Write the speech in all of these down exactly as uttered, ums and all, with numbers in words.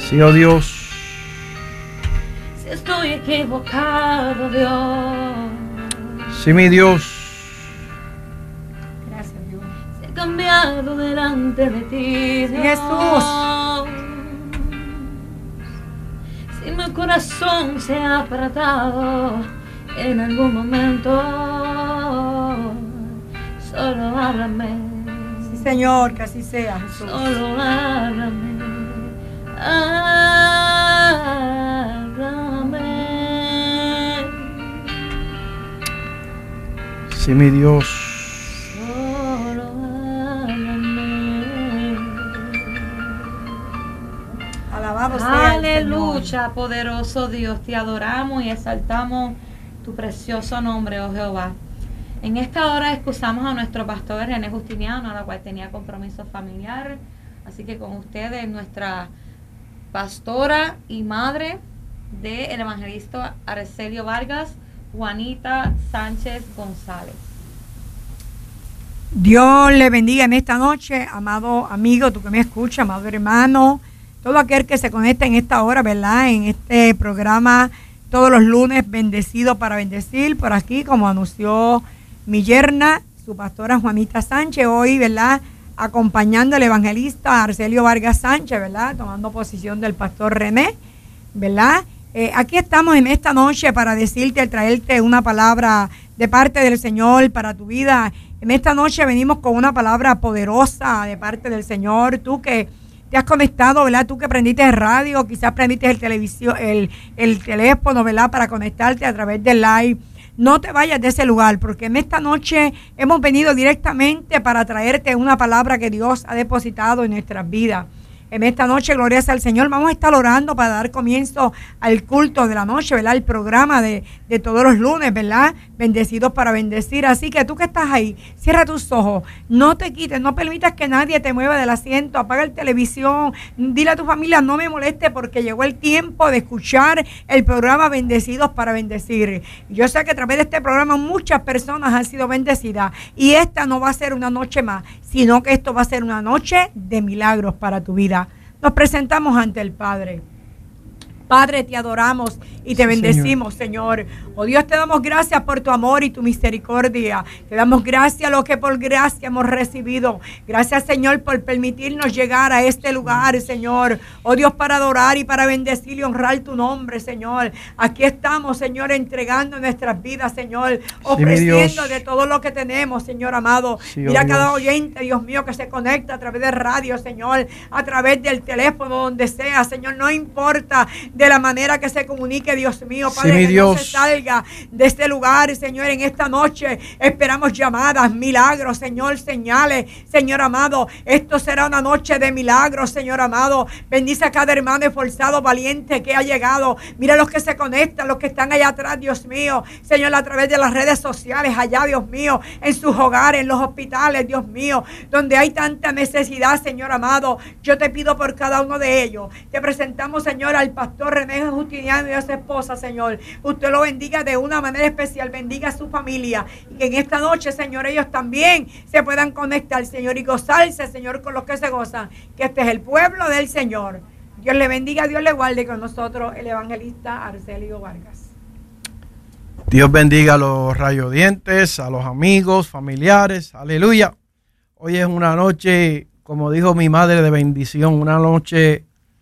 Sí, oh Dios. Si estoy equivocado, Dios. Sí, mi Dios. Gracias, Dios. Si he cambiado delante de ti, Dios. Jesús. Si mi corazón se ha apartado en algún momento, solo háblame. Sí, Señor, que así sea, Jesús. Solo háblame. Háblame. Sí, mi Dios. Solo háblame. Alabado sea el Aleluya, Señor. poderoso Dios, te adoramos y exaltamos tu precioso nombre, oh Jehová. En esta hora excusamos a nuestro pastor René Justiniano, a la cual tenía compromiso familiar. Así que con ustedes, nuestra pastora y madre del evangelista Arcelio Vargas, Juanita Sánchez González. Dios le bendiga en esta noche, amado amigo, tú que me escuchas, amado hermano, todo aquel que se conecta en esta hora, ¿verdad? En este programa todos los lunes, bendecido para bendecir, por aquí, como anunció mi yerna, su pastora Juanita Sánchez, hoy, ¿verdad?, acompañando al evangelista Arcelio Vargas Sánchez, ¿verdad?, tomando posición del pastor René, ¿verdad? Eh, aquí estamos en esta noche para decirte, al traerte una palabra de parte del Señor para tu vida. En esta noche venimos con una palabra poderosa de parte del Señor. Tú que te has conectado, ¿verdad? Tú que prendiste el radio, quizás prendiste el televisión, el, el teléfono, ¿verdad?, para conectarte a través del live. No te vayas de ese lugar, porque en esta noche hemos venido directamente para traerte una palabra que Dios ha depositado en nuestras vidas. En esta noche, gloria sea al Señor, vamos a estar orando para dar comienzo al culto de la noche, ¿verdad? El programa de, de todos los lunes, ¿verdad? Bendecidos para bendecir. Así que tú que estás ahí, cierra tus ojos, no te quites, no permitas que nadie te mueva del asiento, apaga la televisión, dile a tu familia, no me moleste porque llegó el tiempo de escuchar el programa Bendecidos para bendecir. Yo sé que a través de este programa muchas personas han sido bendecidas y esta no va a ser una noche más, sino que esto va a ser una noche de milagros para tu vida. Nos presentamos ante el Padre. Padre, te adoramos y te sí, bendecimos, Señor. Señor. Oh Dios, te damos gracias por tu amor y tu misericordia. Te damos gracias a lo que por gracia hemos recibido. Gracias, Señor, por permitirnos llegar a este lugar, Señor. Oh Dios, para adorar y para bendecir y honrar tu nombre, Señor. Aquí estamos, Señor, entregando nuestras vidas, Señor. Ofreciendo sí, de todo lo que tenemos, Señor amado. Sí, Mira oh cada oyente, Dios mío, que se conecta a través de radio, Señor. A través del teléfono, donde sea, Señor. No importa de la manera que se comunique, Dios mío, Padre, sí, que Dios. No se salga de este lugar, Señor, en esta noche esperamos llamadas, milagros, Señor, señales, Señor amado, esto será una noche de milagros, Señor amado. Bendice a cada hermano esforzado, valiente que ha llegado. Mira los que se conectan, los que están allá atrás, Dios mío, Señor, a través de las redes sociales, allá, Dios mío, en sus hogares, en los hospitales, Dios mío, donde hay tanta necesidad, Señor amado. Yo te pido por cada uno de ellos. Te presentamos, Señor, al pastor René Justiniano y a su esposa, Señor. Usted lo bendiga de una manera especial, bendiga a su familia y que en esta noche, Señor, ellos también se puedan conectar, Señor, y gozarse, Señor, con los que se gozan, que este es el pueblo del Señor. Dios le bendiga, Dios le guarde con nosotros el evangelista Arcelio Vargas. Dios bendiga a los radiodientes, a los amigos, familiares, aleluya. Hoy es una noche, como dijo mi madre, de bendición, una noche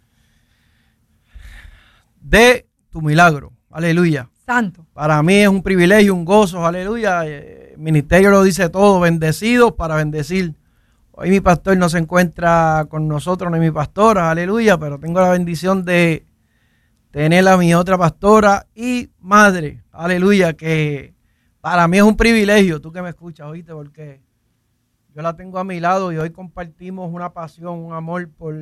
de tu milagro, aleluya. Santo. Para mí es un privilegio, un gozo, aleluya. El ministerio lo dice todo, bendecidos para bendecir. Hoy mi pastor no se encuentra con nosotros, ni mi pastora, aleluya, pero tengo la bendición de tener a mi otra pastora y madre, aleluya, que para mí es un privilegio, tú que me escuchas, oíste, porque yo la tengo a mi lado y hoy compartimos una pasión, un amor por,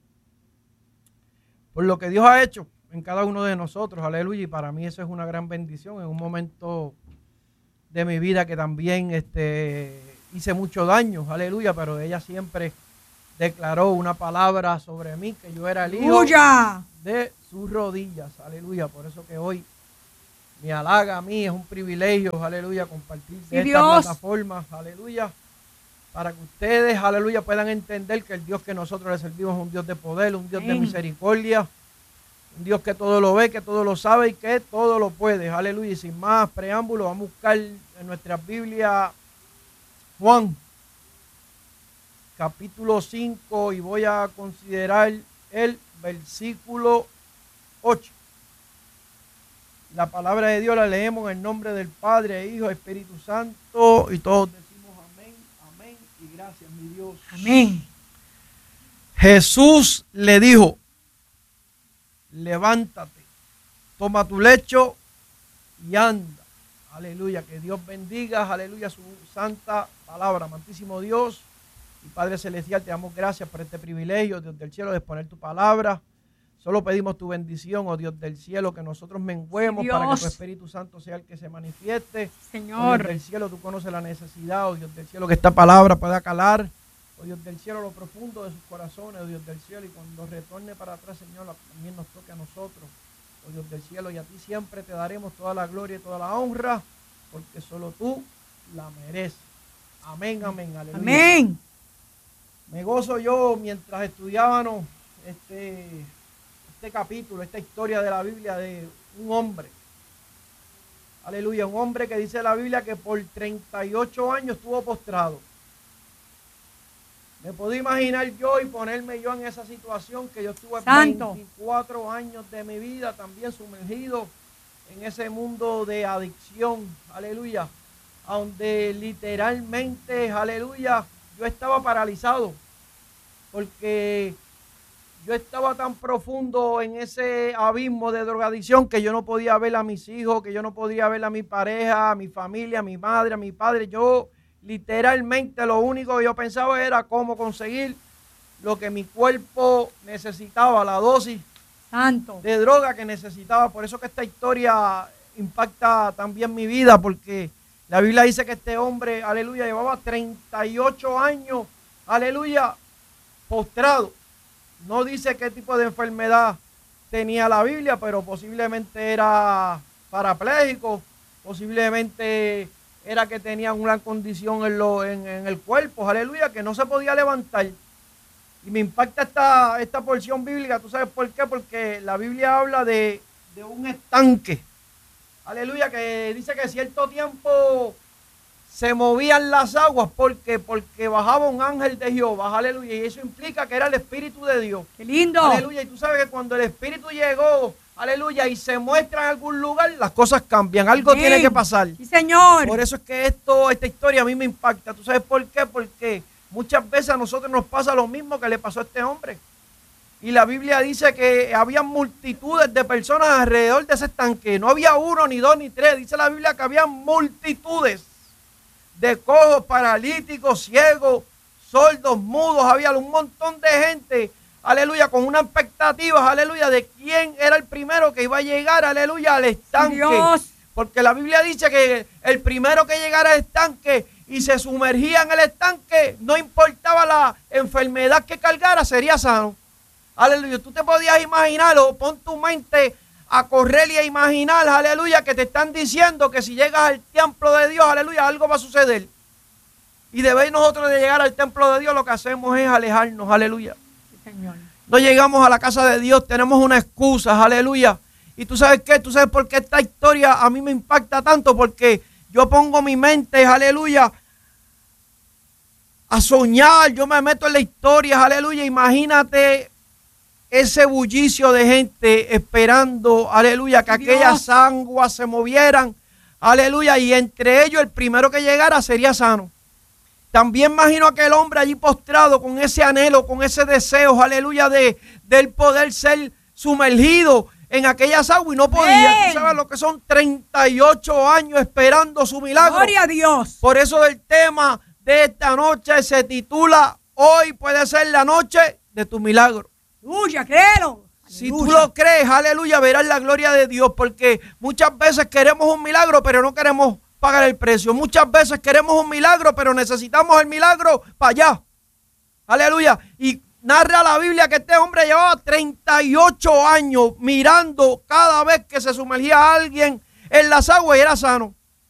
por lo que Dios ha hecho en cada uno de nosotros, aleluya, y para mí eso es una gran bendición en un momento de mi vida que también este, hice mucho daño, aleluya, pero ella siempre declaró una palabra sobre mí, que yo era el hijo ¡Aleluya! De sus rodillas, aleluya, por eso que hoy me halaga a mí, es un privilegio, aleluya, compartir de esta plataforma, aleluya, para que ustedes, aleluya, puedan entender que el Dios que nosotros le servimos es un Dios de poder, un Dios Amén. de misericordia, un Dios que todo lo ve, que todo lo sabe y que todo lo puede. Aleluya. Y sin más preámbulo, vamos a buscar en nuestra Biblia Juan, capítulo cinco, y voy a considerar el versículo ocho. La palabra de Dios la leemos en el nombre del Padre, Hijo, Espíritu Santo, y todos decimos amén, amén y gracias, mi Dios. Amén. Jesús le dijo: levántate, toma tu lecho y anda. Aleluya, que Dios bendiga, aleluya, su santa palabra. Amantísimo Dios y Padre Celestial, te damos gracias por este privilegio, Dios del cielo, de exponer tu palabra. Solo pedimos tu bendición, oh Dios del cielo, que nosotros menguemos Dios. para que tu Espíritu Santo sea el que se manifieste. Señor. Oh Dios del cielo, tú conoces la necesidad, oh Dios del cielo, que esta palabra pueda calar, oh Dios del cielo, lo profundo de sus corazones, oh Dios del cielo, y cuando retorne para atrás, Señor, también nos toque a nosotros, oh Dios del cielo, y a ti siempre te daremos toda la gloria y toda la honra, porque solo tú la mereces. Amén, amén, aleluya. Amén. Me gozo yo mientras estudiábamos este, este capítulo, esta historia de la Biblia de un hombre. Aleluya, un hombre que dice la Biblia que por treinta y ocho años estuvo postrado. Me puedo imaginar yo y ponerme yo en esa situación, que yo estuve Santo. veinticuatro años de mi vida también sumergido en ese mundo de adicción. Aleluya, donde literalmente, aleluya, yo estaba paralizado, porque yo estaba tan profundo en ese abismo de drogadicción que yo no podía ver a mis hijos, que yo no podía ver a mi pareja, a mi familia, a mi madre, a mi padre. Yo literalmente lo único que yo pensaba era cómo conseguir lo que mi cuerpo necesitaba, la dosis Santo. de droga que necesitaba. Por eso que esta historia impacta también mi vida, porque la Biblia dice que este hombre, aleluya, llevaba treinta y ocho años, aleluya, postrado. No dice qué tipo de enfermedad tenía la Biblia, pero posiblemente era parapléjico, posiblemente era que tenía una condición en, lo, en, en el cuerpo, aleluya, que no se podía levantar. Y me impacta esta, esta porción bíblica. ¿Tú sabes por qué? Porque la Biblia habla de, de un estanque. Aleluya, que dice que cierto tiempo se movían las aguas porque, porque bajaba un ángel de Jehová. Aleluya, y eso implica que era el Espíritu de Dios. Qué lindo. Aleluya, y tú sabes que cuando el Espíritu llegó, aleluya, y se muestra en algún lugar, las cosas cambian. Algo Amén. tiene que pasar. Sí, Señor. Por eso es que esto, esta historia a mí me impacta. ¿Tú sabes por qué? Porque muchas veces a nosotros nos pasa lo mismo que le pasó a este hombre. Y la Biblia dice que había multitudes de personas alrededor de ese estanque. No había uno, ni dos, ni tres. Dice la Biblia que había multitudes de cojos, paralíticos, ciegos, sordos, mudos. Había un montón de gente, aleluya, con una expectativa, aleluya, de quién era el primero que iba a llegar, aleluya, al estanque. Dios. Porque la Biblia dice que el primero que llegara al estanque y se sumergía en el estanque, no importaba la enfermedad que cargara, sería sano. Aleluya, tú te podías imaginar, o pon tu mente a correr y a imaginar, aleluya, que te están diciendo que si llegas al templo de Dios, aleluya, algo va a suceder. Y debéis nosotros de llegar al templo de Dios, lo que hacemos es alejarnos, aleluya. Sí, Señor. No llegamos a la casa de Dios, tenemos una excusa, aleluya. Y tú sabes qué, tú sabes por qué esta historia a mí me impacta tanto, porque yo pongo mi mente, aleluya, a soñar, yo me meto en la historia, aleluya, imagínate ese bullicio de gente esperando, aleluya, que Dios. aquellas aguas se movieran, aleluya, y entre ellos el primero que llegara sería sano. También imagino a aquel hombre allí postrado con ese anhelo, con ese deseo, aleluya, de, del poder ser sumergido en aquellas aguas y no podía. Amén. Tú sabes lo que son treinta y ocho años esperando su milagro. Gloria a Dios. Por eso el tema de esta noche se titula: hoy puede ser la noche de tu milagro. Aleluya, créelo. Si tú Aleluya. lo crees, aleluya, verás la gloria de Dios, porque muchas veces queremos un milagro, pero no queremos pagar el precio. Muchas veces queremos un milagro, pero necesitamos el milagro para allá. Aleluya. Y narra la Biblia que este hombre llevaba treinta y ocho años mirando cada vez que se sumergía alguien en las aguas y era sano. Y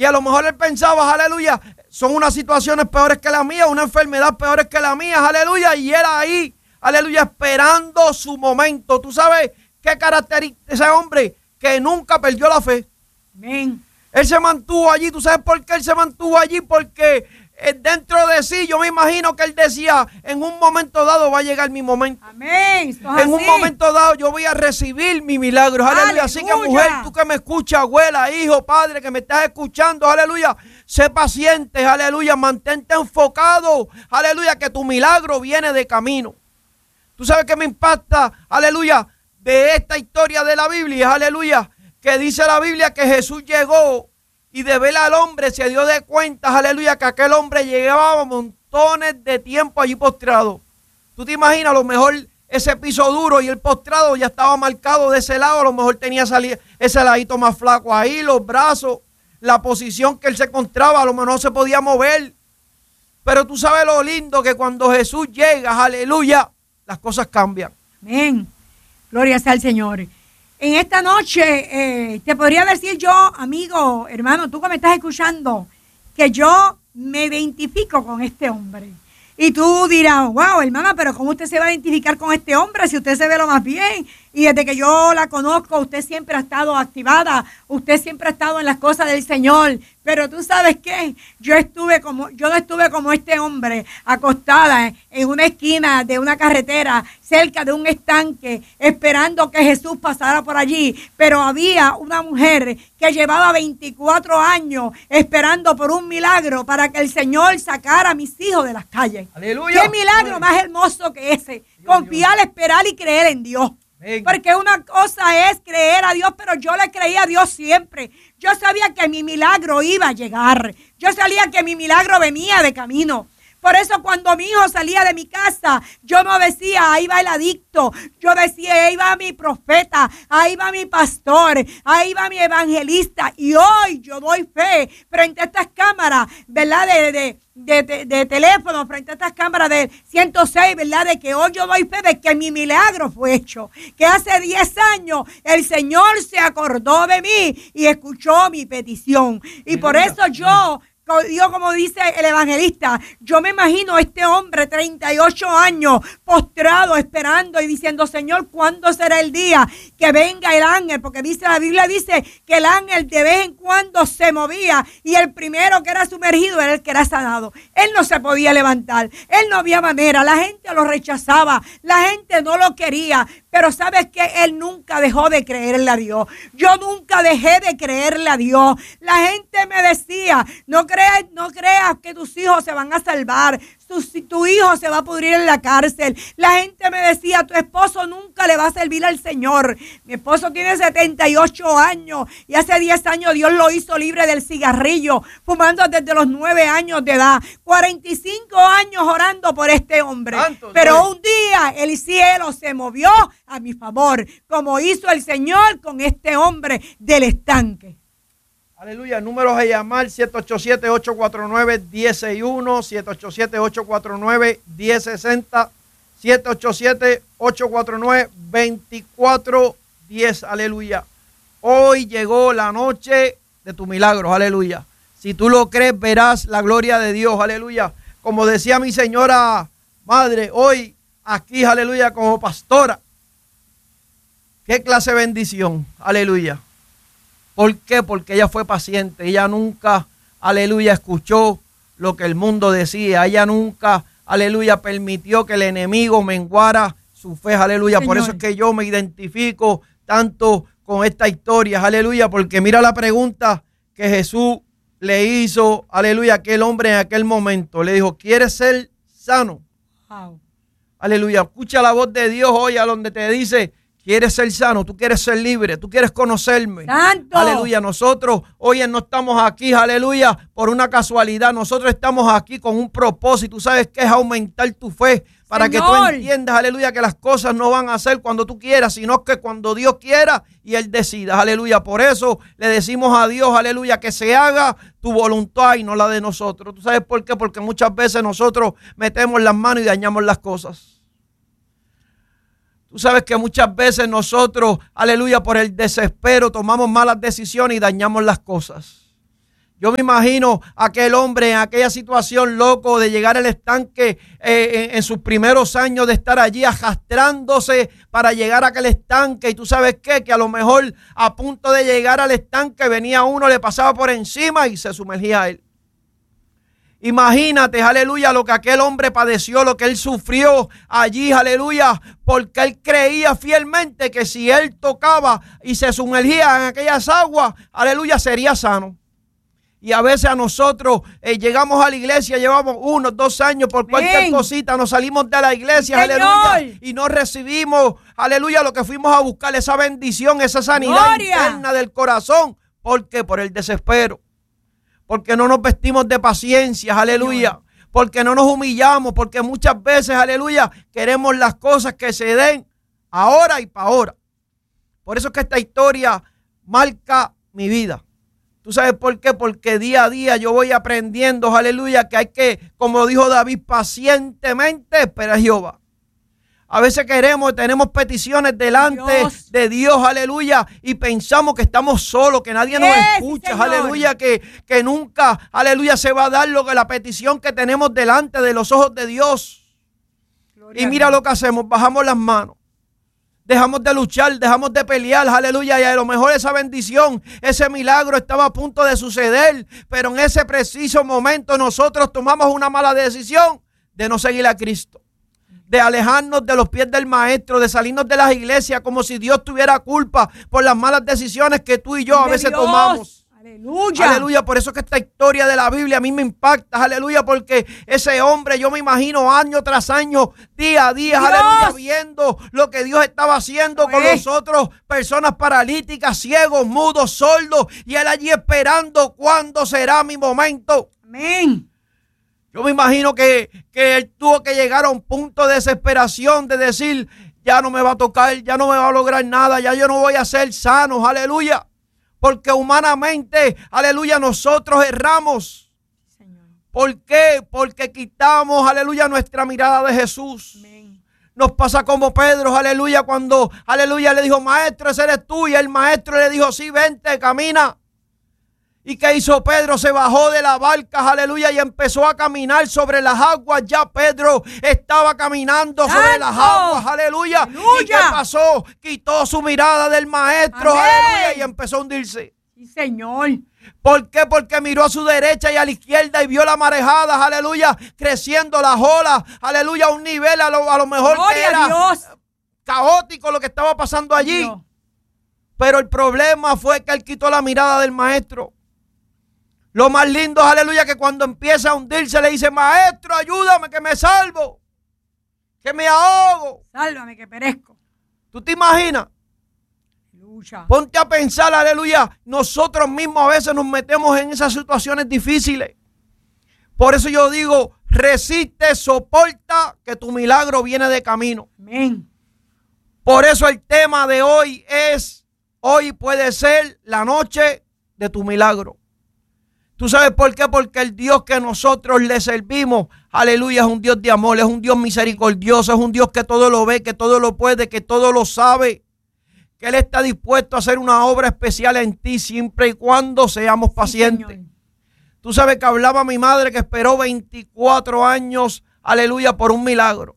Y a lo mejor él pensaba, aleluya, son unas situaciones peores que la mía, una enfermedad peores que la mía, aleluya. Y él ahí, aleluya, esperando su momento. ¿Tú sabes qué caracteriza ese hombre? Que nunca perdió la fe. Amén. Él se mantuvo allí. ¿Tú sabes por qué él se mantuvo allí? Porque dentro de sí, yo me imagino que él decía, en un momento dado va a llegar mi momento. Amén. Esto es En así. un momento dado yo voy a recibir mi milagro. Aleluya. Aleluya. Así que mujer, tú que me escuchas, abuela, hijo, padre, que me estás escuchando, aleluya. Sé paciente, aleluya. Mantente enfocado, aleluya, que tu milagro viene de camino. Tú sabes que me impacta, aleluya, de esta historia de la Biblia, aleluya, que dice la Biblia que Jesús llegó y de ver al hombre se dio de cuenta, aleluya, que aquel hombre llevaba montones de tiempo allí postrado. Tú te imaginas, a lo mejor ese piso duro y el postrado ya estaba marcado de ese lado, a lo mejor tenía ese ladito más flaco ahí, los brazos, la posición que él se encontraba, a lo mejor no se podía mover. Pero tú sabes lo lindo que cuando Jesús llega, aleluya, las cosas cambian. Amén. Gloria sea al Señor. En esta noche, eh, te podría decir yo, amigo, hermano, tú que me estás escuchando, que yo me identifico con este hombre. Y tú dirás, wow, hermana, pero ¿cómo usted se va a identificar con este hombre si usted se ve lo más bien? Y desde que yo la conozco, usted siempre ha estado activada, usted siempre ha estado en las cosas del Señor. Pero tú sabes qué, yo estuve como, yo no estuve como este hombre, acostada en una esquina de una carretera, cerca de un estanque, esperando que Jesús pasara por allí. Pero había una mujer que llevaba veinticuatro años esperando por un milagro para que el Señor sacara a mis hijos de las calles. Aleluya. ¿Qué milagro más hermoso que ese? Confiar, esperar y creer en Dios. Porque una cosa es creer a Dios, pero yo le creía a Dios siempre. Yo sabía que mi milagro iba a llegar. Yo sabía que mi milagro venía de camino. Por eso cuando mi hijo salía de mi casa, yo no decía, ahí va el adicto. Yo decía, ahí va mi profeta, ahí va mi pastor, ahí va mi evangelista. Y hoy yo doy fe frente a estas cámaras, ¿verdad? De, de, de, de, de teléfono, frente a estas cámaras de ciento seis, ¿verdad? De que hoy yo doy fe de que mi milagro fue hecho. Que hace diez años el Señor se acordó de mí y escuchó mi petición. Y por eso yo... Dios, como dice el evangelista, yo me imagino a este hombre, treinta y ocho años, postrado, esperando y diciendo, Señor, ¿cuándo será el día que venga el ángel? Porque dice la Biblia, dice que el ángel de vez en cuando se movía y el primero que era sumergido era el que era sanado. Él no se podía levantar, él no había manera, la gente lo rechazaba, la gente no lo quería. Pero sabes que él nunca dejó de creerle a Dios. Yo nunca dejé de creerle a Dios. La gente me decía, no creas, no creas que tus hijos se van a salvar. Tu, tu hijo se va a pudrir en la cárcel. La gente me decía, tu esposo nunca le va a servir al Señor. Mi esposo tiene setenta y ocho años y hace diez años Dios lo hizo libre del cigarrillo, fumando desde los nueve años de edad. cuarenta y cinco años orando por este hombre. ¿Cuántos? Pero un día el cielo se movió a mi favor, como hizo el Señor con este hombre del estanque. Aleluya, números a llamar siete ocho siete, ocho cuatro nueve, uno cero seis uno, siete ocho siete, ocho cuatro nueve, uno cero seis cero, siete ocho siete, ocho cuatro nueve, dos cuatro uno cero, aleluya. Hoy llegó la noche de tu milagro, aleluya. Si tú lo crees, verás la gloria de Dios, aleluya. Como decía mi señora madre, hoy aquí, aleluya, como pastora. Qué clase de bendición, aleluya. ¿Por qué? Porque ella fue paciente. Ella nunca, aleluya, escuchó lo que el mundo decía. Ella nunca, aleluya, permitió que el enemigo menguara su fe, aleluya. Señor. Por eso es que yo me identifico tanto con esta historia, aleluya. Porque mira la pregunta que Jesús le hizo, aleluya, a aquel hombre en aquel momento. Le dijo, ¿quieres ser sano? Wow. Aleluya. Escucha la voz de Dios hoy a donde te dice, ¿quieres ser sano? ¿Tú quieres ser libre? ¿Tú quieres conocerme? ¡Santo! Aleluya. Nosotros hoy no estamos aquí, aleluya, por una casualidad. Nosotros estamos aquí con un propósito. ¿Tú sabes qué es aumentar tu fe? Para Señor. Que tú entiendas, aleluya, que las cosas no van a ser cuando tú quieras, sino que cuando Dios quiera y Él decida, aleluya. Por eso le decimos a Dios, aleluya, que se haga tu voluntad y no la de nosotros. ¿Tú sabes por qué? Porque muchas veces nosotros metemos las manos y dañamos las cosas. Tú sabes que muchas veces nosotros, aleluya, por el desespero tomamos malas decisiones y dañamos las cosas. Yo me imagino a aquel hombre en aquella situación loco de llegar al estanque eh, en, en sus primeros años de estar allí arrastrándose para llegar a aquel estanque. Y tú sabes qué, que a lo mejor a punto de llegar al estanque venía uno, le pasaba por encima y se sumergía a él. Imagínate, aleluya, lo que aquel hombre padeció, lo que él sufrió allí, aleluya, porque él creía fielmente que si él tocaba y se sumergía en aquellas aguas, aleluya, sería sano. Y a veces a nosotros eh, llegamos a la iglesia, llevamos uno, dos años por cualquier Amén. Cosita, nos salimos de la iglesia, Señor. Aleluya, y no recibimos, aleluya, lo que fuimos a buscar, esa bendición, esa sanidad Gloria. Interna del corazón. ¿Por qué? Por el desespero. Porque no nos vestimos de paciencia, aleluya. Señor. Porque no nos humillamos, porque muchas veces, aleluya, queremos las cosas que se den ahora y para ahora. Por eso es que esta historia marca mi vida. ¿Tú sabes por qué? Porque día a día yo voy aprendiendo, aleluya, que hay que, como dijo David, pacientemente esperar a Jehová. A veces queremos, tenemos peticiones delante Dios. de Dios, aleluya, y pensamos que estamos solos, que nadie nos yes, escucha, Señor. Aleluya, que, que nunca, aleluya, se va a dar lo que la petición que tenemos delante de los ojos de Dios. Gloria y mira lo que hacemos, bajamos las manos. Dejamos de luchar, dejamos de pelear, aleluya, y a lo mejor esa bendición, ese milagro estaba a punto de suceder, pero en ese preciso momento nosotros tomamos una mala decisión de no seguir a Cristo, de alejarnos de los pies del Maestro, de salirnos de las iglesias como si Dios tuviera culpa por las malas decisiones que tú y yo a veces Dios. tomamos. Aleluya. Aleluya, por eso es que esta historia de la Biblia a mí me impacta, aleluya, porque ese hombre yo me imagino año tras año, día a día, Dios. aleluya, viendo lo que Dios estaba haciendo con nosotros, personas paralíticas, ciegos, mudos, sordos, y él allí esperando cuándo será mi momento. Amén. Yo me imagino que, que él tuvo que llegar a un punto de desesperación, de decir, ya no me va a tocar, ya no me va a lograr nada, ya yo no voy a ser sano, aleluya. Porque humanamente, aleluya, nosotros erramos. Señor. ¿Por qué? Porque quitamos, aleluya, nuestra mirada de Jesús. Amén. Nos pasa como Pedro, aleluya, cuando, aleluya, le dijo, maestro, ese eres tú. Y el maestro le dijo, sí, vente, camina. ¿Y qué hizo Pedro? Se bajó de la barca, aleluya, y empezó a caminar sobre las aguas. Ya Pedro estaba caminando ¡Santo! sobre las aguas, aleluya. aleluya. ¿Y qué pasó? Quitó su mirada del maestro, Amén. aleluya, y empezó a hundirse. Sí, Señor. ¿Por qué? Porque miró a su derecha y a la izquierda y vio las marejadas, aleluya, creciendo las olas, aleluya, a un nivel a lo, a lo mejor Gloria que era Dios. caótico lo que estaba pasando allí. Dios. Pero el problema fue que él quitó la mirada del maestro. Lo más lindo es, aleluya, que cuando empieza a hundirse le dice, maestro, ayúdame que me salvo, que me ahogo. Sálvame que perezco. ¿Tú te imaginas? Aleluya. Ponte a pensar, aleluya, nosotros mismos a veces nos metemos en esas situaciones difíciles. Por eso yo digo, resiste, soporta, que tu milagro viene de camino. Amén. Por eso el tema de hoy es, hoy puede ser la noche de tu milagro. ¿Tú sabes por qué? Porque el Dios que nosotros le servimos, aleluya, es un Dios de amor, es un Dios misericordioso, es un Dios que todo lo ve, que todo lo puede, que todo lo sabe. Que Él está dispuesto a hacer una obra especial en ti siempre y cuando seamos pacientes. Sí, Tú sabes que hablaba mi madre que esperó veinticuatro años, aleluya, por un milagro.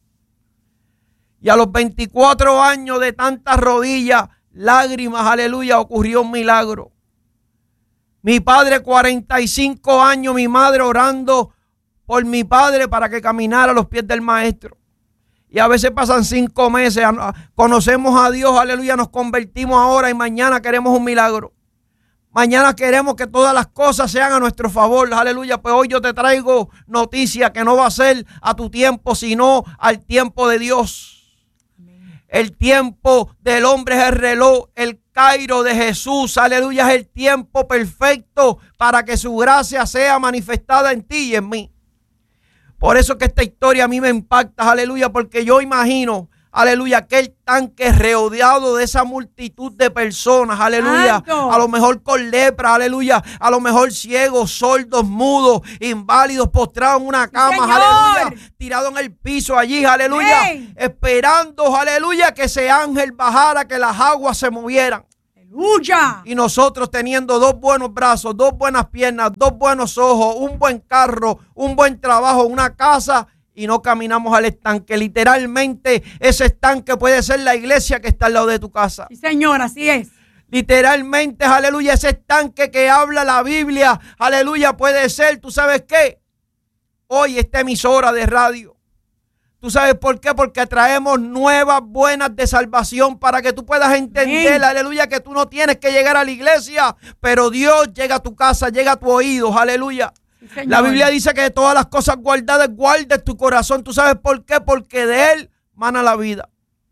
Y a los veinticuatro años de tantas rodillas, lágrimas, aleluya, ocurrió un milagro. Mi padre, cuarenta y cinco años, mi madre orando por mi padre para que caminara a los pies del maestro. Y a veces pasan cinco meses, conocemos a Dios, aleluya, nos convertimos ahora y mañana queremos un milagro. Mañana queremos que todas las cosas sean a nuestro favor, aleluya. Pues hoy yo te traigo noticia que no va a ser a tu tiempo, sino al tiempo de Dios. Amén. El tiempo del hombre es el reloj, el Cairo de Jesús, aleluya, es el tiempo perfecto para que su gracia sea manifestada en ti y en mí. Por eso que esta historia a mí me impacta, aleluya, porque yo imagino, aleluya, aquel tanque rodeado de esa multitud de personas, aleluya, ¡Santo! A lo mejor con lepra, aleluya, a lo mejor ciegos, sordos, mudos, inválidos, postrados en una cama, ¡Señor! Aleluya, tirado en el piso allí, aleluya, ¡Ey! Esperando, aleluya, que ese ángel bajara, que las aguas se movieran. Aleluya. Y nosotros teniendo dos buenos brazos, dos buenas piernas, dos buenos ojos, un buen carro, un buen trabajo, una casa, y no caminamos al estanque. Literalmente ese estanque puede ser la iglesia que está al lado de tu casa. Sí, Señor, así es. Literalmente, aleluya, ese estanque que habla la Biblia, aleluya, puede ser, ¿tú sabes qué? Hoy esta emisora de radio. ¿Tú sabes por qué? Porque traemos nuevas buenas de salvación para que tú puedas entender, Amén. Aleluya, que tú no tienes que llegar a la iglesia, pero Dios llega a tu casa, llega a tu oído, aleluya. Sí, la Biblia dice que de todas las cosas guardadas, guardes tu corazón. ¿Tú sabes por qué? Porque de él mana la vida.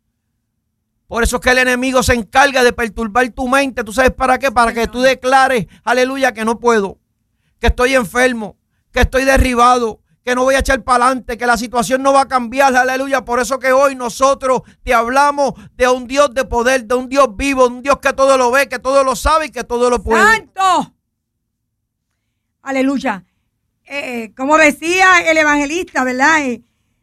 Por eso es que el enemigo se encarga de perturbar tu mente. ¿Tú sabes para qué? Para que tú declares, aleluya, que no puedo, que estoy enfermo, que estoy derribado, que no voy a echar para adelante, que la situación no va a cambiar, aleluya. Por eso que hoy nosotros te hablamos de un Dios de poder, de un Dios vivo, de un Dios que todo lo ve, que todo lo sabe y que todo lo puede. ¡Santo! Aleluya. Eh, como decía el evangelista, ¿verdad? Eh,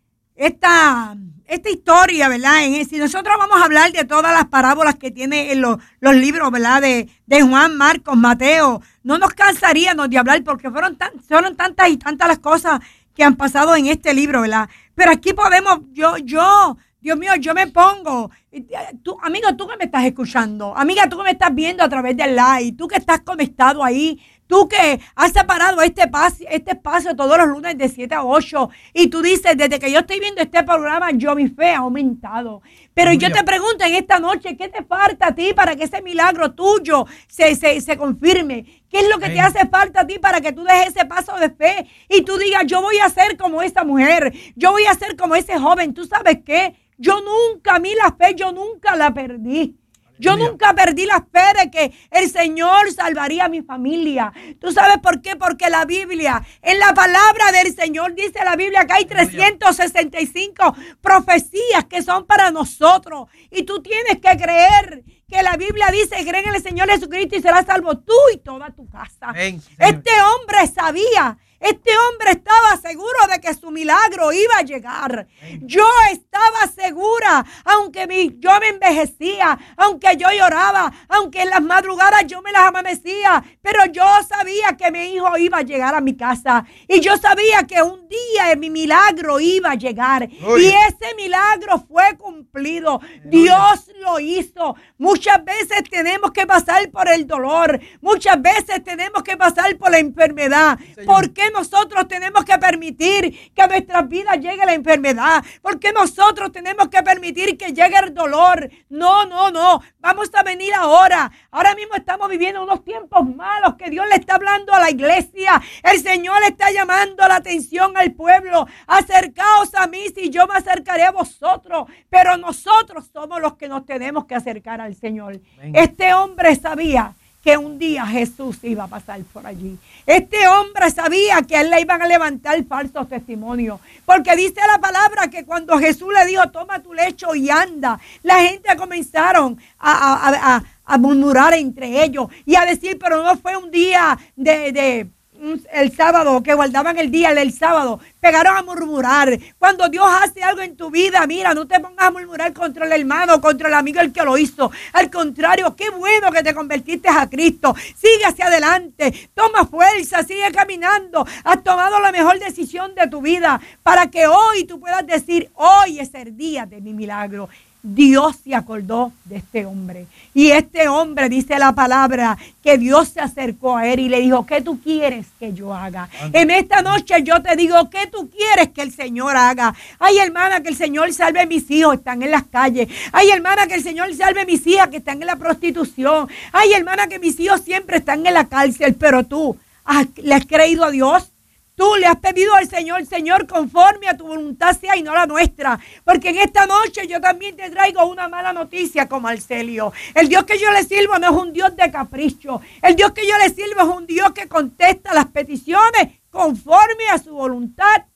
esta, esta historia, ¿verdad? En, si nosotros vamos a hablar de todas las parábolas que tiene en los, los libros, ¿verdad? De, de Juan, Marcos, Mateo, no nos cansaríamos de hablar porque fueron, tan, fueron tantas y tantas las cosas que han pasado en este libro, ¿verdad? Pero aquí podemos, yo, yo, Dios mío, yo me pongo, tú, amigo, tú que me estás escuchando, amiga, tú que me estás viendo a través del live, tú que estás conectado ahí, tú que has separado este espacio, este espacio todos los lunes de siete a ocho y tú dices, desde que yo estoy viendo este programa, yo mi fe ha aumentado. Pero yo te pregunto en esta noche, ¿qué te falta a ti para que ese milagro tuyo se, se, se confirme? ¿Qué es lo que te hace falta a ti para que tú dejes ese paso de fe y tú digas, yo voy a ser como esa mujer, yo voy a ser como ese joven? ¿Tú sabes qué? Yo nunca, a mí la fe, yo nunca la perdí. Yo nunca perdí la fe de que el Señor salvaría a mi familia. ¿Tú sabes por qué? Porque la Biblia, en la palabra del Señor, dice la Biblia que hay trescientas sesenta y cinco profecías que son para nosotros. Y tú tienes que creer que la Biblia dice, cree en el Señor Jesucristo y serás salvo tú y toda tu casa. Amén, este hombre sabía. Este hombre estaba seguro de que su milagro iba a llegar. Yo estaba segura, aunque mi, yo me envejecía, aunque yo lloraba, aunque en las madrugadas yo me las amanecía, pero yo sabía que mi hijo iba a llegar a mi casa. Y yo sabía que un día mi milagro iba a llegar. Gloria. Y ese milagro fue cumplido. Gloria. Dios lo hizo. Muchas veces tenemos que pasar por el dolor. Muchas veces tenemos que pasar por la enfermedad. Señor. ¿Por qué nosotros tenemos que permitir que a nuestras vidas llegue la enfermedad? ¿Por qué nosotros tenemos que permitir que llegue el dolor? No, no, no. Vamos a venir ahora. Ahora mismo estamos viviendo unos tiempos malos que Dios le está hablando a la iglesia. El Señor le está llamando la atención al pueblo. Acercaos a mí, si yo me acercaré a vosotros. Pero nosotros somos los que nos tenemos que acercar al Señor. Venga. Este hombre sabía que un día Jesús iba a pasar por allí. Este hombre sabía que a él le iban a levantar falsos testimonios. Porque dice la palabra que cuando Jesús le dijo, toma tu lecho y anda, la gente comenzaron a, a, a, a murmurar entre ellos y a decir, pero no fue un día de... de el sábado, que guardaban el día del sábado, pegaron a murmurar. Cuando Dios hace algo en tu vida, mira, no te pongas a murmurar contra el hermano, contra el amigo el que lo hizo. Al contrario, qué bueno que te convertiste a Cristo. Sigue hacia adelante, toma fuerza, sigue caminando. Has tomado la mejor decisión de tu vida para que hoy tú puedas decir, hoy es el día de mi milagro. Dios se acordó de este hombre. Y este hombre, dice la palabra, que Dios se acercó a él y le dijo, ¿qué tú quieres que yo haga? Ande. En esta noche yo te digo, ¿qué tú quieres que el Señor haga? Ay, hermana, que el Señor salve a mis hijos, están en las calles. Ay, hermana, que el Señor salve a mis hijas, que están en la prostitución. Ay, hermana, que mis hijos siempre están en la cárcel. Pero tú, ¿le has creído a Dios? Tú le has pedido al Señor, Señor, conforme a tu voluntad sea y no la nuestra. Porque en esta noche yo también te traigo una mala noticia como Arcelio. El Dios que yo le sirvo no es un Dios de capricho. El Dios que yo le sirvo es un Dios que contesta las peticiones conforme a su voluntad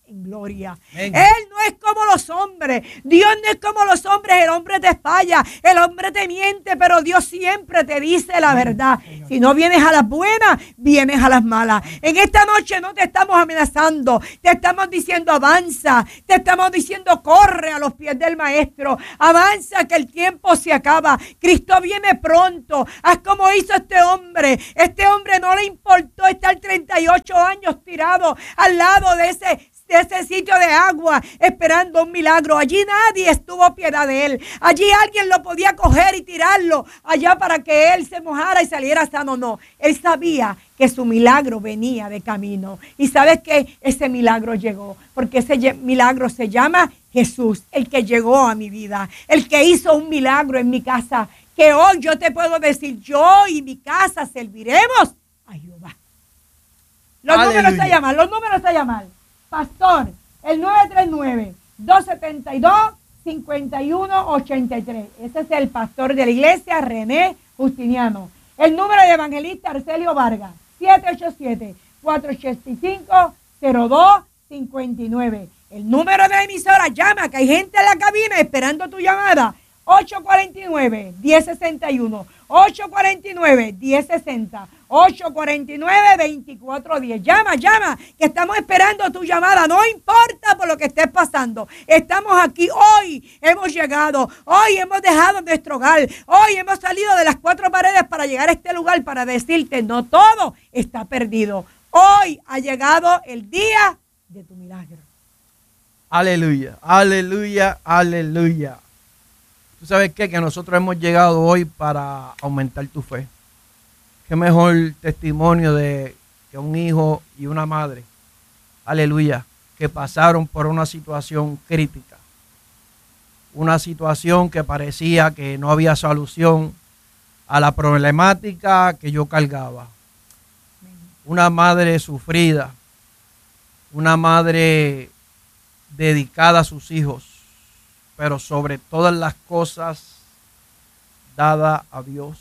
en gloria. Amén. Él no es como los hombres. Dios no es como los hombres. El hombre te falla, el hombre te miente, pero Dios siempre te dice la verdad. Si no vienes a las buenas, vienes a las malas. En esta noche no te estamos amenazando, te estamos diciendo avanza, te estamos diciendo corre a los pies del Maestro, avanza que el tiempo se acaba, Cristo viene pronto. Haz como hizo este hombre. Este hombre no le importó estar treinta y ocho años tirado al lado de ese de ese sitio de agua esperando un milagro. Allí nadie estuvo piedad de él. Allí alguien lo podía coger y tirarlo allá para que él se mojara y saliera sano. No, él sabía que su milagro venía de camino. Y sabes que ese milagro llegó, porque ese milagro se llama Jesús, el que llegó a mi vida, el que hizo un milagro en mi casa, que hoy yo te puedo decir, yo y mi casa serviremos a Jehová. Los Aleluya. números a llamar, los números a llamar. Pastor, el nueve tres nueve, dos siete dos, cinco uno ocho tres. Ese es el pastor de la iglesia, René Justiniano. El número de evangelista Arcelio Vargas, siete ocho siete, cuatro ocho cinco, cero dos cinco nueve. El número de la emisora, llama, que hay gente en la cabina esperando tu llamada. ocho cuatro nueve, uno cero seis uno, ocho cuatro nueve, uno cero seis cero, ocho cuatro nueve, dos cuatro uno cero. Llama, llama, que estamos esperando tu llamada. No importa por lo que estés pasando. Estamos aquí hoy, hemos llegado, hoy hemos dejado nuestro hogar, hoy hemos salido de las cuatro paredes para llegar a este lugar para decirte, no todo está perdido. Hoy ha llegado el día de tu milagro. Aleluya, aleluya, aleluya. ¿Tú sabes qué? Que nosotros hemos llegado hoy para aumentar tu fe. Qué mejor testimonio de que un hijo y una madre, aleluya, que pasaron por una situación crítica. Una situación que parecía que no había solución a la problemática que yo cargaba. Una madre sufrida, una madre dedicada a sus hijos, pero sobre todas las cosas, dada a Dios.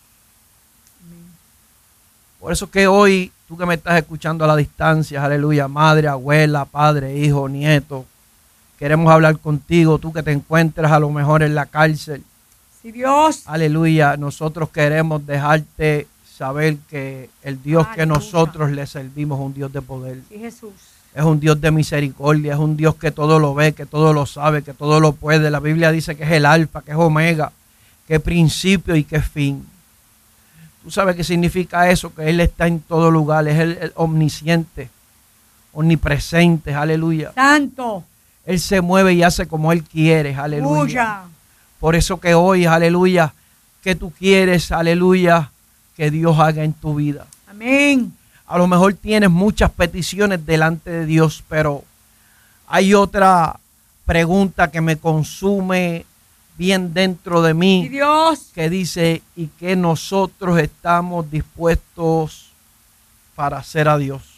Por eso que hoy, tú que me estás escuchando a la distancia, aleluya, madre, abuela, padre, hijo, nieto, queremos hablar contigo, tú que te encuentras a lo mejor en la cárcel. Sí, Dios. Aleluya, nosotros queremos dejarte saber que el Dios Aleluya. que nosotros le servimos es un Dios de poder. Sí, Jesús. Es un Dios de misericordia, es un Dios que todo lo ve, que todo lo sabe, que todo lo puede. La Biblia dice que es el alfa, que es omega, que es principio y que es fin. ¿Tú sabes qué significa eso? Que Él está en todo lugar, es el, el omnisciente, omnipresente, aleluya. Santo. Él se mueve y hace como Él quiere, aleluya. Aleluya. Por eso que hoy, aleluya, que tú quieres, aleluya, que Dios haga en tu vida. Amén. A lo mejor tienes muchas peticiones delante de Dios, pero hay otra pregunta que me consume bien dentro de mí, Sí, Dios. que dice, ¿y qué nosotros estamos dispuestos para hacer a Dios?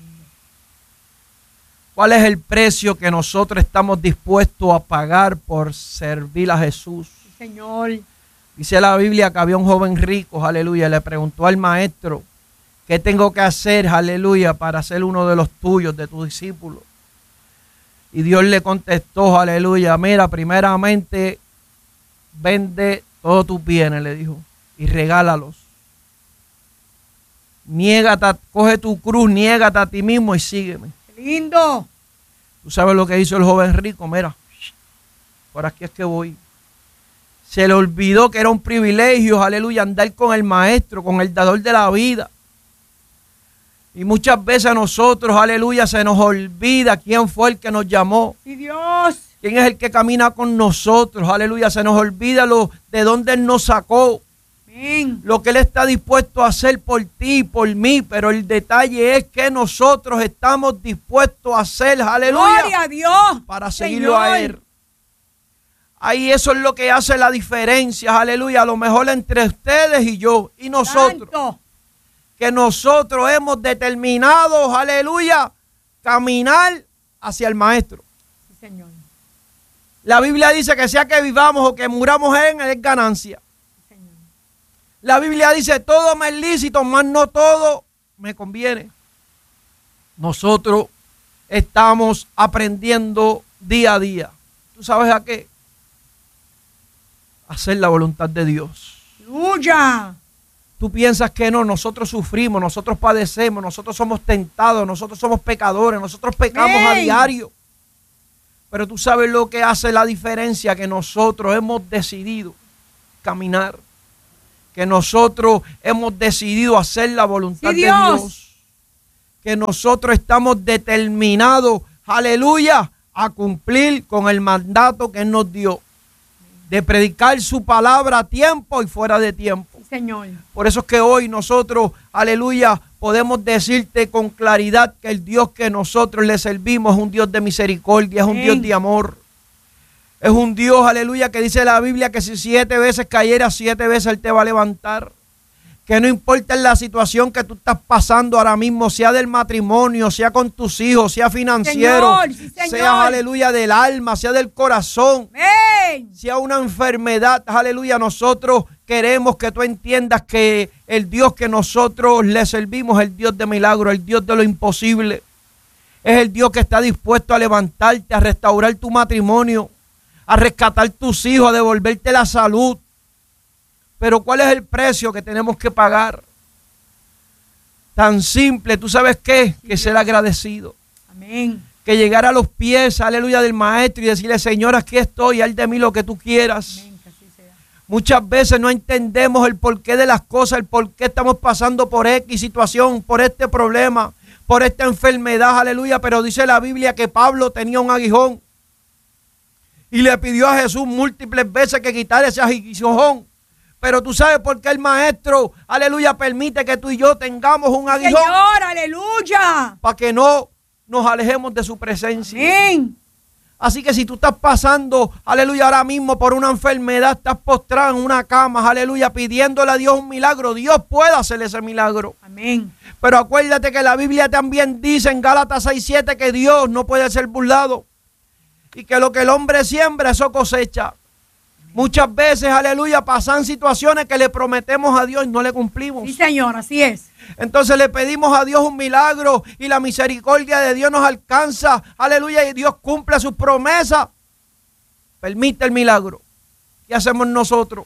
¿Cuál es el precio que nosotros estamos dispuestos a pagar por servir a Jesús? Sí, Señor. Dice la Biblia que había un joven rico, aleluya, le preguntó al maestro, ¿qué tengo que hacer, aleluya, para ser uno de los tuyos, de tus discípulos? Y Dios le contestó, aleluya, mira, primeramente vende todos tus bienes, le dijo, y regálalos. Niégate, coge tu cruz, niégate a ti mismo y sígueme. Qué lindo. ¿Tú sabes lo que hizo el joven rico? Mira, por aquí es que voy. Se le olvidó que era un privilegio, aleluya, andar con el maestro, con el dador de la vida. Y muchas veces a nosotros, aleluya, se nos olvida quién fue el que nos llamó. Sí, Dios. Quién es el que camina con nosotros, aleluya. Se nos olvida lo, de dónde Él nos sacó. Amén. Lo que Él está dispuesto a hacer por ti y por mí. Pero el detalle es que nosotros estamos dispuestos a hacer, aleluya, Gloria a Dios. para seguirlo a Señor. Él. Ahí eso es lo que hace la diferencia, aleluya, a lo mejor entre ustedes y yo y nosotros. Santo. Que nosotros hemos determinado, aleluya, caminar hacia el Maestro. Sí, Señor. La Biblia dice que sea que vivamos o que muramos en Él es ganancia. Sí, Señor. La Biblia dice todo me es lícito, mas no todo me conviene. Nosotros estamos aprendiendo día a día. ¿Tú sabes a qué? Hacer la voluntad de Dios. ¡Aleluya! Tú piensas que no, nosotros sufrimos, nosotros padecemos, nosotros somos tentados, nosotros somos pecadores, nosotros pecamos ¡Ey! a diario. Pero tú sabes lo que hace la diferencia, que nosotros hemos decidido caminar, que nosotros hemos decidido hacer la voluntad Sí, de Dios. Dios, que nosotros estamos determinados, aleluya, a cumplir con el mandato que Él nos dio, de predicar su palabra a tiempo y fuera de tiempo. Sí, Señor. Por eso es que hoy nosotros, aleluya, podemos decirte con claridad que el Dios que nosotros le servimos es un Dios de misericordia, es un Amén. Dios de amor. Es un Dios, aleluya, que dice la Biblia que si siete veces cayera, siete veces Él te va a levantar. Que no importa en la situación que tú estás pasando ahora mismo, sea del matrimonio, sea con tus hijos, sea financiero, Señor, sí, señor. sea, aleluya, del alma, sea del corazón, ¡Amén! sea una enfermedad, aleluya, nosotros queremos que tú entiendas que el Dios que nosotros le servimos es el Dios de milagro, el Dios de lo imposible. Es el Dios que está dispuesto a levantarte, a restaurar tu matrimonio, a rescatar tus hijos, a devolverte la salud. Pero ¿cuál es el precio que tenemos que pagar? Tan simple, ¿tú sabes qué? Que ser agradecido. Amén. Que llegar a los pies, aleluya, del maestro y decirle, Señor, aquí estoy, haz de mí lo que tú quieras. Amén, que así sea. Muchas veces no entendemos el porqué de las cosas, el porqué estamos pasando por X situación, por este problema, por esta enfermedad, aleluya. Pero dice la Biblia que Pablo tenía un aguijón y le pidió a Jesús múltiples veces que quitara ese aguijón. Pero tú sabes por qué el maestro, aleluya, permite que tú y yo tengamos un aguijón. Señor, aleluya. Para que no nos alejemos de su presencia. Amén. Así que si tú estás pasando, aleluya, ahora mismo por una enfermedad, estás postrado en una cama, aleluya, pidiéndole a Dios un milagro, Dios puede hacer ese milagro. Amén. Pero acuérdate que la Biblia también dice en Gálatas seis siete que Dios no puede ser burlado. Y que lo que el hombre siembra, eso cosecha. Muchas veces, aleluya, pasan situaciones que le prometemos a Dios y no le cumplimos. Sí, Señor, así es. Entonces le pedimos a Dios un milagro y la misericordia de Dios nos alcanza. Aleluya, y Dios cumple sus promesas. Permite el milagro. ¿Qué hacemos nosotros?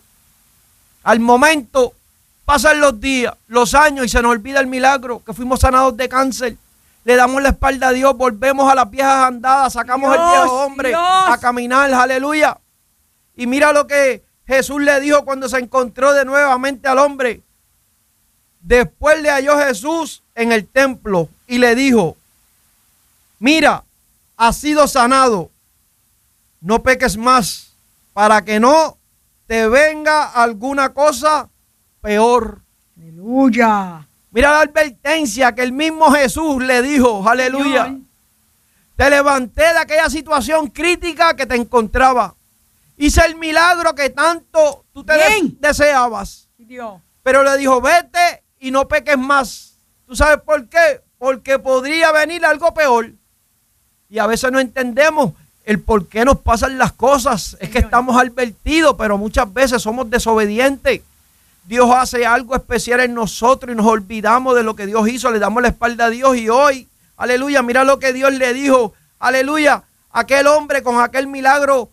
Al momento pasan los días, los años y se nos olvida el milagro, que fuimos sanados de cáncer. Le damos la espalda a Dios, volvemos a las viejas andadas, sacamos Dios, el viejo hombre Dios. a caminar. Aleluya. Y mira lo que Jesús le dijo cuando se encontró de nuevamente al hombre. Después le halló Jesús en el templo y le dijo, mira, has sido sanado, no peques más, para que no te venga alguna cosa peor. Aleluya. Mira la advertencia que el mismo Jesús le dijo, aleluya. Señor. Te levanté de aquella situación crítica que te encontraba. Hice el milagro que tanto tú te Bien. des- deseabas. Sí, Dios. Pero le dijo, vete y no peques más. ¿Tú sabes por qué? Porque podría venir algo peor. Y a veces no entendemos el por qué nos pasan las cosas. Es que Señor. estamos advertidos, pero muchas veces somos desobedientes. Dios hace algo especial en nosotros y nos olvidamos de lo que Dios hizo. Le damos la espalda a Dios y hoy, aleluya, mira lo que Dios le dijo. Aleluya, aquel hombre con aquel milagro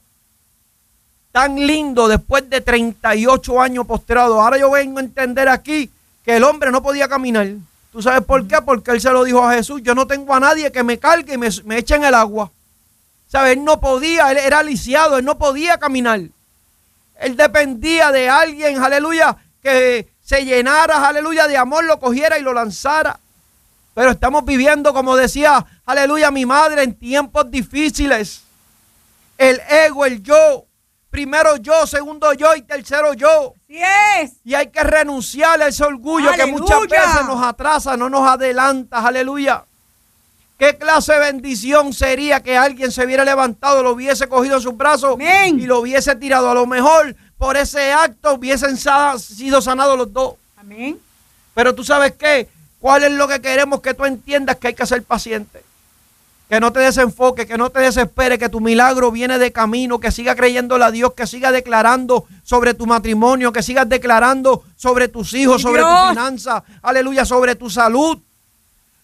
tan lindo después de treinta y ocho años postrado. Ahora yo vengo a entender aquí que el hombre no podía caminar. ¿Tú sabes por qué? Porque él se lo dijo a Jesús, yo no tengo a nadie que me cargue y me, me eche en el agua. ¿Sabes? Él no podía, él era lisiado, él no podía caminar. Él dependía de alguien, aleluya, que se llenara, aleluya, de amor, lo cogiera y lo lanzara. Pero estamos viviendo, como decía, aleluya, mi madre, en tiempos difíciles. El ego, el yo. Primero yo, segundo yo y tercero yo. Así es. Y hay que renunciar a ese orgullo que ¡Aleluya! muchas veces nos atrasa, no nos adelanta. Aleluya. ¿Qué clase de bendición sería que alguien se hubiera levantado, lo hubiese cogido en sus brazos Amén. y lo hubiese tirado? A lo mejor por ese acto hubiesen sa- sido sanados los dos. Amén. Pero tú sabes qué, ¿cuál es lo que queremos que tú entiendas? Que hay que ser paciente. Que no te desenfoques, que no te desesperes, que tu milagro viene de camino, que siga creyéndole a Dios, que siga declarando sobre tu matrimonio, que sigas declarando sobre tus hijos, ¡Sí, sobre Dios! tu finanza, aleluya, sobre tu salud.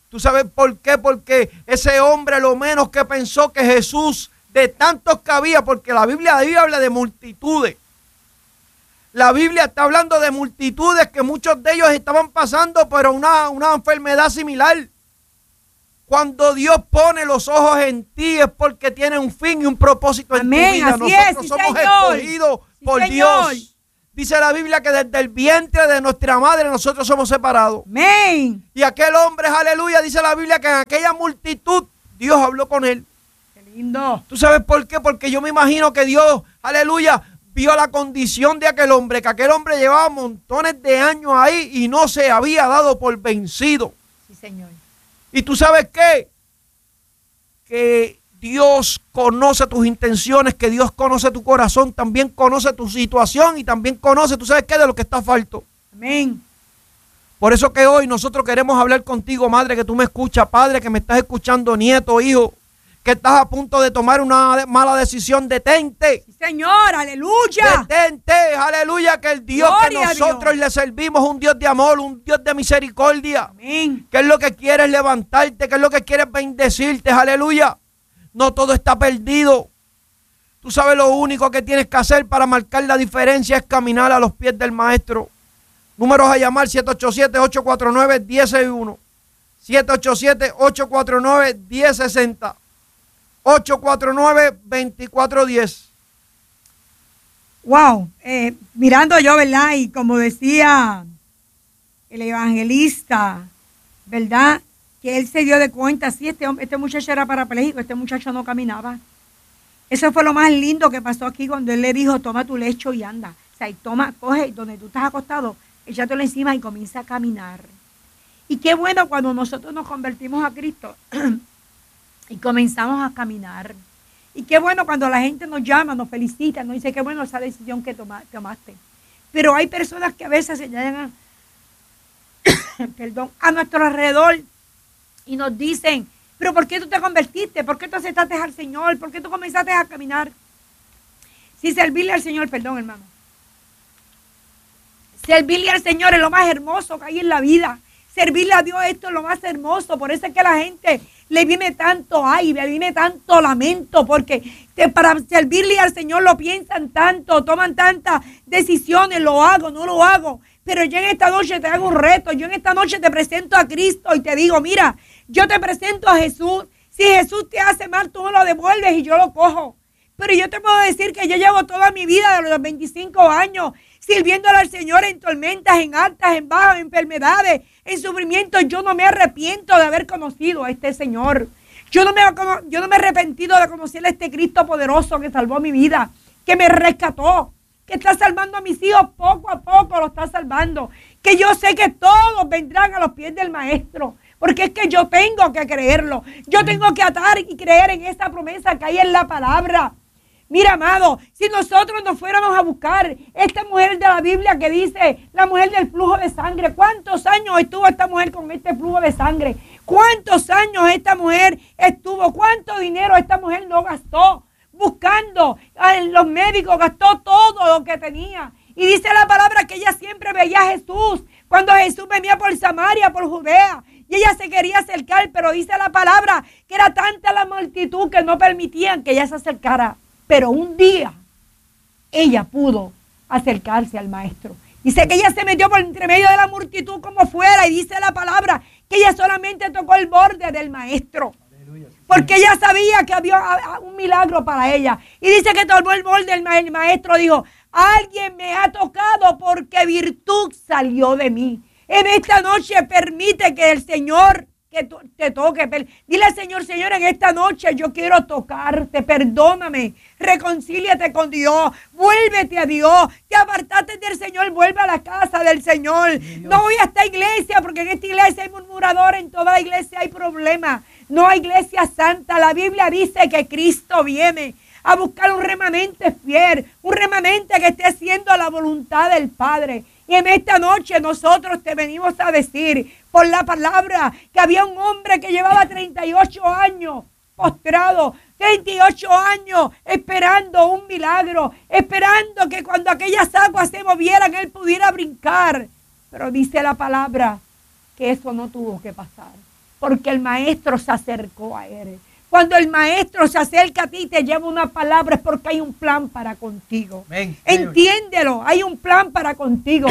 ¿Tú sabes por qué? Porque ese hombre lo menos que pensó que Jesús, de tantos que había, porque la Biblia, la Biblia habla de multitudes. La Biblia está hablando de multitudes que muchos de ellos estaban pasando por una, una enfermedad similar. Cuando Dios pone los ojos en ti es porque tiene un fin y un propósito en Amén, tu vida. así Nosotros es, sí, somos Señor. escogidos Sí, por Señor. Dios. Dice la Biblia que desde el vientre de nuestra madre nosotros somos separados. Amén. Y aquel hombre, aleluya, dice la Biblia que en aquella multitud Dios habló con él. Qué lindo. ¿Tú sabes por qué? Porque yo me imagino que Dios, aleluya, vio la condición de aquel hombre, que aquel hombre llevaba montones de años ahí y no se había dado por vencido. Sí, Señor. ¿Y tú sabes qué? Que Dios conoce tus intenciones, que Dios conoce tu corazón, también conoce tu situación y también conoce, ¿tú sabes qué? De lo que está falto. Amén. Por eso que hoy nosotros queremos hablar contigo, madre, que tú me escuchas, padre, que me estás escuchando, nieto, hijo, que estás a punto de tomar una mala decisión. Detente. Sí, Señor, aleluya. Detente, aleluya, que el Dios Gloria que nosotros a Dios. le servimos es un Dios de amor, un Dios de misericordia. Amén. Que es lo que quiere es levantarte, que es lo que quiere es bendecirte, aleluya. No todo está perdido. Tú sabes, lo único que tienes que hacer para marcar la diferencia es caminar a los pies del Maestro. Números a llamar siete ocho siete, ocho cuatro nueve, uno cero seis uno. siete ocho siete, ocho cuatro nueve, uno cero seis cero. ocho cuatro nueve, dos cuatro uno cero. Wow, eh, mirando yo, ¿verdad? Y como decía el evangelista, ¿verdad? Que él se dio de cuenta, sí, este, hombre, este muchacho era parapléjico, este muchacho no caminaba. Eso fue lo más lindo que pasó aquí cuando él le dijo, toma tu lecho y anda. O sea, y toma, coge donde tú estás acostado, échatelo encima y comienza a caminar. Y qué bueno cuando nosotros nos convertimos a Cristo y comenzamos a caminar. Y qué bueno cuando la gente nos llama, nos felicita, nos dice qué bueno esa decisión que toma, tomaste. Pero hay personas que a veces se llegan a, perdón, a nuestro alrededor y nos dicen, pero ¿por qué tú te convertiste? ¿Por qué tú aceptaste al Señor? ¿Por qué tú comenzaste a caminar? Si servirle al Señor, perdón, hermano. Servirle al Señor es lo más hermoso que hay en la vida. Servirle a Dios esto es lo más hermoso. Por eso es que a la gente le viene tanto ay, le viene tanto lamento, porque para servirle al Señor lo piensan tanto, toman tantas decisiones, lo hago, no lo hago. Pero yo en esta noche te hago un reto, yo en esta noche te presento a Cristo y te digo, mira, yo te presento a Jesús. Si Jesús te hace mal, tú me lo devuelves y yo lo cojo. Pero yo te puedo decir que yo llevo toda mi vida, de los veinticinco años, sirviéndole al Señor en tormentas, en altas, en bajas, en enfermedades, en sufrimientos. Yo no me arrepiento de haber conocido a este Señor. Yo no me, yo no me he arrepentido de conocer a este Cristo poderoso que salvó mi vida, que me rescató, que está salvando a mis hijos poco a poco, lo está salvando. Que yo sé que todos vendrán a los pies del Maestro, porque es que yo tengo que creerlo. Yo tengo que atar y creer en esta promesa que hay en la palabra. Mira, amado, si nosotros nos fuéramos a buscar esta mujer de la Biblia que dice, la mujer del flujo de sangre, ¿cuántos años estuvo esta mujer con este flujo de sangre? ¿Cuántos años esta mujer estuvo? ¿Cuánto dinero esta mujer no gastó? Buscando a los médicos, gastó todo lo que tenía. Y dice la palabra que ella siempre veía a Jesús, cuando Jesús venía por Samaria, por Judea. Y ella se quería acercar, pero dice la palabra que era tanta la multitud que no permitían que ella se acercara. Pero un día ella pudo acercarse al Maestro. Dice que ella se metió por entre medio de la multitud como fuera. Y dice la palabra que ella solamente tocó el borde del Maestro. Porque ella sabía que había un milagro para ella. Y dice que tomó el borde del ma- Maestro. Dijo, alguien me ha tocado porque virtud salió de mí. En esta noche permite que el Señor que te toque. Dile al Señor, Señor, en esta noche yo quiero tocarte, perdóname, reconcíliate con Dios, vuélvete a Dios, te apartaste del Señor, vuelve a la casa del Señor. No voy a esta iglesia, porque en esta iglesia hay murmuradores, en toda la iglesia hay problemas, no hay iglesia santa. La Biblia dice que Cristo viene a buscar un remanente fiel, un remanente que esté haciendo la voluntad del Padre. Y en esta noche nosotros te venimos a decir por la palabra que había un hombre que llevaba treinta y ocho años postrado, treinta y ocho años esperando un milagro, esperando que cuando aquellas aguas se movieran él pudiera brincar. Pero dice la palabra que eso no tuvo que pasar. porque el maestro se acercó a él. Cuando el maestro se acerca a ti y te lleva una palabra es porque hay un plan para contigo. Amén. Entiéndelo, hay un plan para contigo.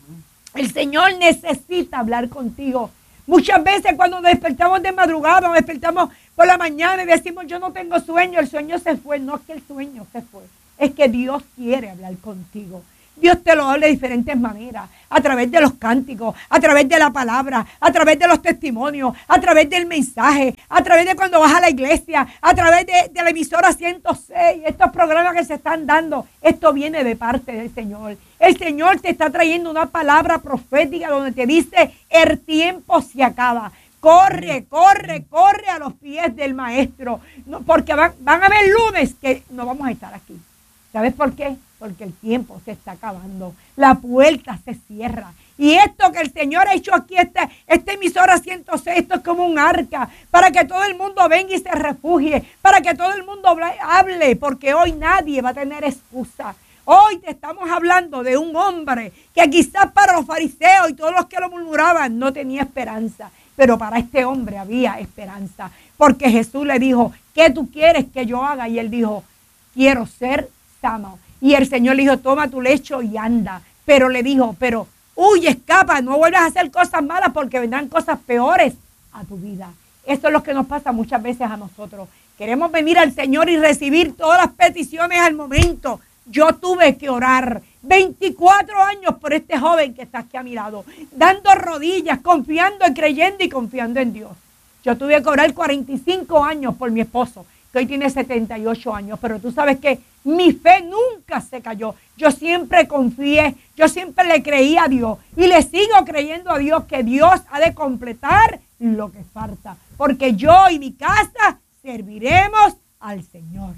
El Señor necesita hablar contigo. Muchas veces cuando nos despertamos de madrugada, nos despertamos por la mañana y decimos yo no tengo sueño, el sueño se fue. No es que el sueño se fue, es que Dios quiere hablar contigo. Dios te lo habla de diferentes maneras, a través de los cánticos, a través de la palabra, a través de los testimonios, a través del mensaje, a través de cuando vas a la iglesia, a través de, de la emisora ciento seis, estos programas que se están dando. Esto viene de parte del Señor. El Señor te está trayendo una palabra profética donde te dice, el tiempo se acaba. Corre, corre, corre a los pies del maestro, no, porque van, van a haber lunes que no vamos a estar aquí. ¿Sabes por qué? Porque el tiempo se está acabando. La puerta se cierra. Y esto que el Señor ha hecho aquí, esta, esta emisora ciento seis, esto es como un arca, para que todo el mundo venga y se refugie, para que todo el mundo hable, porque hoy nadie va a tener excusa. Hoy te estamos hablando de un hombre que quizás para los fariseos y todos los que lo murmuraban no tenía esperanza. Pero para este hombre había esperanza. Porque Jesús le dijo, ¿qué tú quieres que yo haga? Y él dijo, quiero ser sano. Y el Señor le dijo, toma tu lecho y anda. Pero le dijo, pero huye, escapa, no vuelvas a hacer cosas malas porque vendrán cosas peores a tu vida. Eso es lo que nos pasa muchas veces a nosotros. Queremos venir al Señor y recibir todas las peticiones al momento. Yo tuve que orar veinticuatro años por este joven que está aquí a mi lado, dando rodillas, confiando y creyendo y confiando en Dios. Yo tuve que orar cuarenta y cinco años por mi esposo, que hoy tiene setenta y ocho años, pero tú sabes que mi fe nunca se cayó. Yo siempre confié, yo siempre le creí a Dios y le sigo creyendo a Dios que Dios ha de completar lo que falta, porque yo y mi casa serviremos al Señor.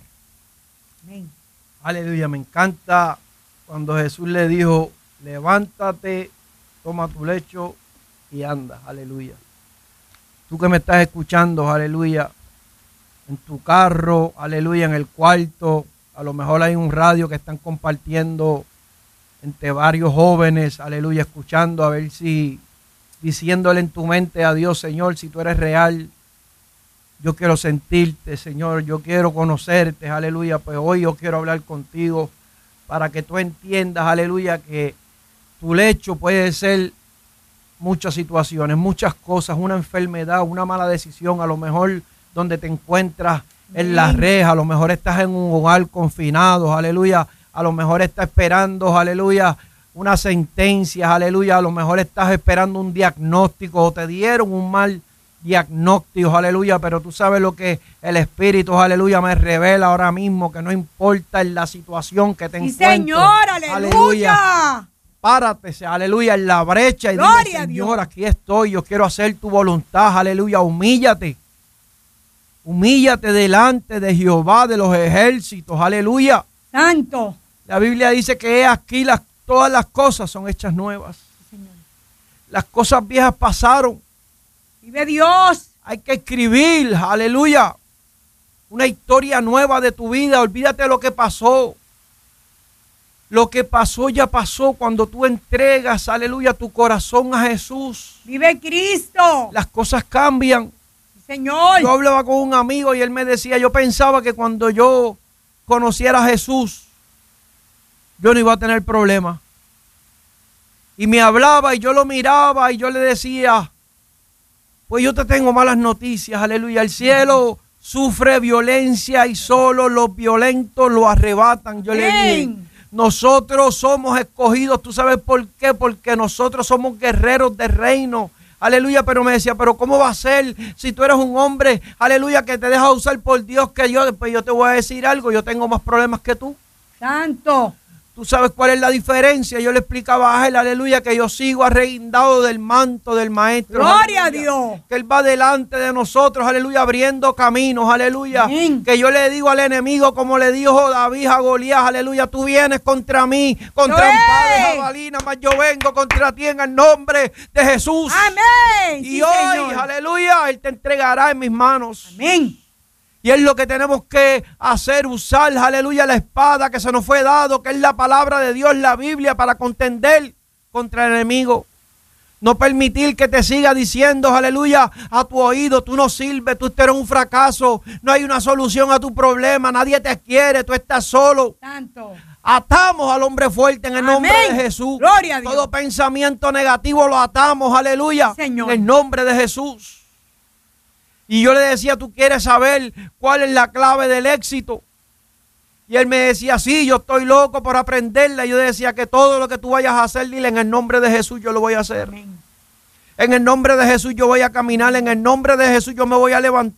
Amén. Aleluya, me encanta cuando Jesús le dijo, levántate, toma tu lecho y anda. Aleluya. Tú que me estás escuchando, aleluya, en tu carro, aleluya, en el cuarto, a lo mejor hay un radio que están compartiendo entre varios jóvenes, aleluya, escuchando, a ver si, diciéndole en tu mente a Dios, Señor, si tú eres real, yo quiero sentirte, Señor, yo quiero conocerte, aleluya, pues hoy yo quiero hablar contigo para que tú entiendas, aleluya, que tu lecho puede ser muchas situaciones, muchas cosas, una enfermedad, una mala decisión, a lo mejor donde te encuentras en la reja, a lo mejor estás en un hogar confinado, aleluya, a lo mejor estás esperando, aleluya, una sentencia, aleluya, a lo mejor estás esperando un diagnóstico o te dieron un mal diagnóstico, aleluya, pero tú sabes lo que el Espíritu, aleluya, me revela ahora mismo, que no importa en la situación que te sí, encuentres. Señor, aleluya. aleluya. Párate, aleluya, en la brecha y Gloria dile, Señor, aquí estoy, yo quiero hacer tu voluntad, aleluya, humíllate. Humíllate delante de Jehová de los ejércitos, aleluya. Santo. La Biblia dice que aquí las, todas las cosas son hechas nuevas. Sí, Señor. Las cosas viejas pasaron. Vive Dios. Hay que escribir, aleluya, una historia nueva de tu vida. Olvídate de lo que pasó. Lo que pasó ya pasó cuando tú entregas, aleluya, tu corazón a Jesús. Vive Cristo. Las cosas cambian. Señor. Yo hablaba con un amigo y él me decía, yo pensaba que cuando yo conociera a Jesús, yo no iba a tener problemas. Y me hablaba y yo lo miraba y yo le decía, pues yo te tengo malas noticias, aleluya. El cielo sufre violencia y solo los violentos lo arrebatan. Yo le dije, nosotros somos escogidos, ¿tú sabes por qué? Porque nosotros somos guerreros de reino. Aleluya, pero me decía, pero ¿cómo va a ser si tú eres un hombre, aleluya, que te deja usar por Dios que yo? Después yo te voy a decir algo, yo tengo más problemas que tú. Santo. ¿Tú sabes cuál es la diferencia? Yo le explicaba a él, aleluya, que yo sigo arreguindado del manto del maestro. Gloria aleluya, a Dios. Que él va delante de nosotros, aleluya, abriendo caminos, aleluya. Amén. Que yo le digo al enemigo, como le dijo David a Goliat, aleluya, tú vienes contra mí, contra espada y jabalina, mas yo vengo contra ti en el nombre de Jesús. Amén. Y sí, hoy, Señor. aleluya, él te entregará en mis manos. Amén. Y es lo que tenemos que hacer, usar, aleluya, la espada que se nos fue dado, que es la palabra de Dios, la Biblia, para contender contra el enemigo. No permitir que te siga diciendo, aleluya, a tu oído, tú no sirves, tú eres un fracaso, no hay una solución a tu problema, nadie te quiere, tú estás solo. Tanto. Atamos al hombre fuerte en el Amén. nombre de Jesús. Gloria a Dios. Todo pensamiento negativo lo atamos, aleluya, Señor. en el nombre de Jesús. Y yo le decía, ¿tú quieres saber cuál es la clave del éxito? Y él me decía, sí, yo estoy loco por aprenderla. Y yo decía que todo lo que tú vayas a hacer, dile, en el nombre de Jesús yo lo voy a hacer. Amén. En el nombre de Jesús yo voy a caminar, en el nombre de Jesús yo me voy a levantar.